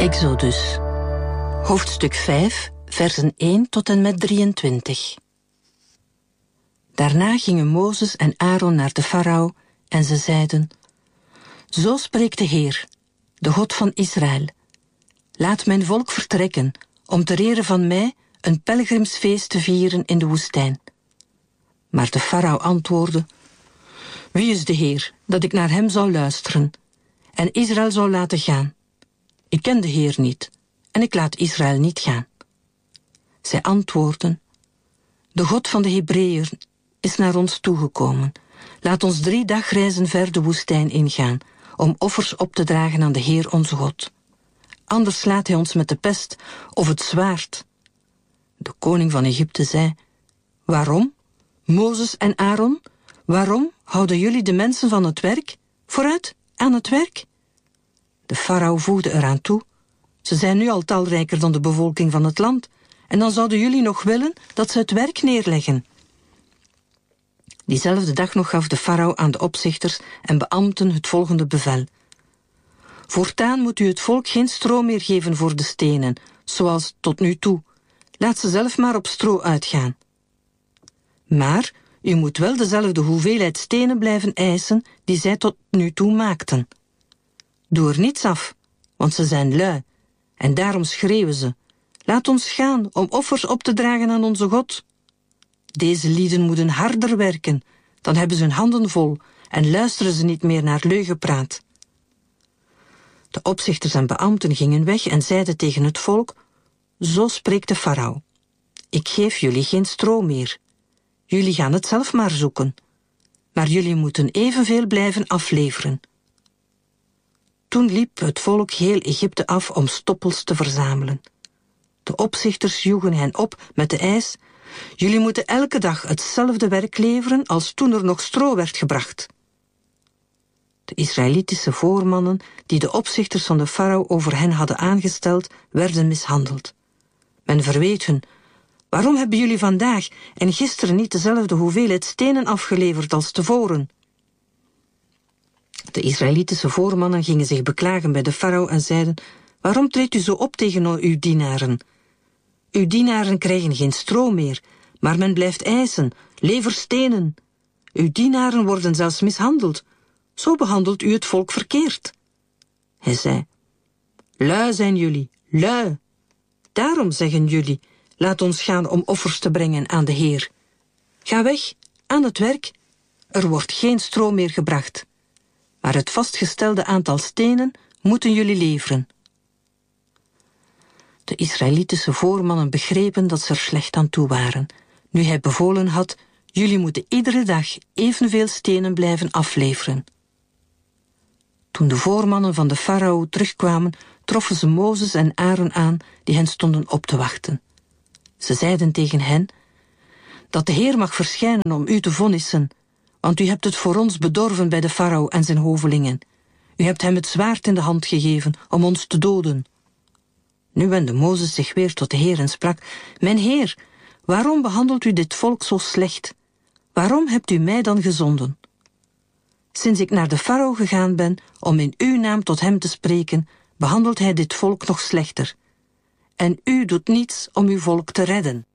Exodus, hoofdstuk 5, versen 1 tot en met 23. Daarna gingen Mozes en Aaron naar de farao en ze zeiden: Zo spreekt de Heer, de God van Israël. Laat mijn volk vertrekken, om ter ere van mij een pelgrimsfeest te vieren in de woestijn. Maar de farao antwoordde: Wie is de Heer, dat ik naar hem zou luisteren en Israël zou laten gaan? Ik ken de Heer niet en ik laat Israël niet gaan. Zij antwoordden: De God van de Hebreeën is naar ons toegekomen. Laat ons 3 dagreizen ver de woestijn ingaan, om offers op te dragen aan de Heer onze God. Anders slaat hij ons met de pest of het zwaard. De koning van Egypte zei: Waarom, Mozes en Aaron, waarom houden jullie de mensen van het werk? Vooruit, aan het werk. De farao voegde eraan toe: Ze zijn nu al talrijker dan de bevolking van het land, en dan zouden jullie nog willen dat ze het werk neerleggen. Diezelfde dag nog gaf de farao aan de opzichters en beambten het volgende bevel: Voortaan moet u het volk geen stro meer geven voor de stenen, zoals tot nu toe. Laat ze zelf maar op stro uitgaan. Maar u moet wel dezelfde hoeveelheid stenen blijven eisen die zij tot nu toe maakten. Doe er niets af, want ze zijn lui, en daarom schreeuwen ze: Laat ons gaan om offers op te dragen aan onze God. Deze lieden moeten harder werken, dan hebben ze hun handen vol en luisteren ze niet meer naar leugenpraat. De opzichters en beambten gingen weg en zeiden tegen het volk: Zo spreekt de farao: Ik geef jullie geen stro meer. Jullie gaan het zelf maar zoeken. Maar jullie moeten evenveel blijven afleveren. Toen liep het volk heel Egypte af om stoppels te verzamelen. De opzichters joegen hen op met de eis: Jullie moeten elke dag hetzelfde werk leveren als toen er nog stro werd gebracht. De Israëlitische voormannen die de opzichters van de farao over hen hadden aangesteld, werden mishandeld. Men verweet hun: Waarom hebben jullie vandaag en gisteren niet dezelfde hoeveelheid stenen afgeleverd als tevoren? De Israëlitische voormannen gingen zich beklagen bij de farao en zeiden: Waarom treedt u zo op tegen uw dienaren? Uw dienaren krijgen geen stro meer, maar men blijft eisen: Lever stenen. Uw dienaren worden zelfs mishandeld. Zo behandelt u het volk verkeerd. Hij zei: Lui zijn jullie, lui. Daarom zeggen jullie: Laat ons gaan om offers te brengen aan de Heer. Ga weg, aan het werk. Er wordt geen stro meer gebracht. Maar het vastgestelde aantal stenen moeten jullie leveren. De Israëlitische voormannen begrepen dat ze er slecht aan toe waren, nu hij bevolen had: Jullie moeten iedere dag evenveel stenen blijven afleveren. Toen de voormannen van de farao terugkwamen, troffen ze Mozes en Aaron aan, die hen stonden op te wachten. Ze zeiden tegen hen: Dat de Heer mag verschijnen om u te vonnissen, want u hebt het voor ons bedorven bij de farao en zijn hovelingen. U hebt hem het zwaard in de hand gegeven om ons te doden. Nu wendde Mozes zich weer tot de Heer en sprak: Mijn Heer, waarom behandelt u dit volk zo slecht? Waarom hebt u mij dan gezonden? Sinds ik naar de farao gegaan ben om in uw naam tot hem te spreken, behandelt hij dit volk nog slechter. En u doet niets om uw volk te redden.